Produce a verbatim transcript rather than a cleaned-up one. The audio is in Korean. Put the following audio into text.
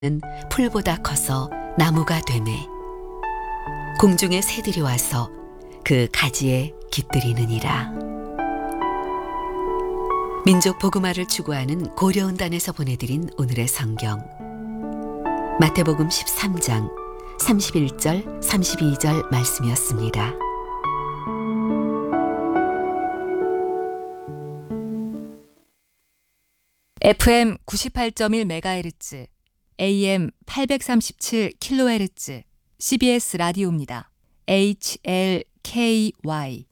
풀보다 커서 나무가 되매 공중의 새들이 와서 그 가지에 깃들이느니라. 민족 복음화를 추구하는 고려은단에서 보내드린 오늘의 성경 마태복음 십삼 장 삼십일 절 삼십이 절 말씀이었습니다. 에프엠 구십팔 점 일 메가헤르츠, 에이엠 팔백삼십칠 킬로헤르츠 씨비에스 라디오입니다. 에이치엘케이와이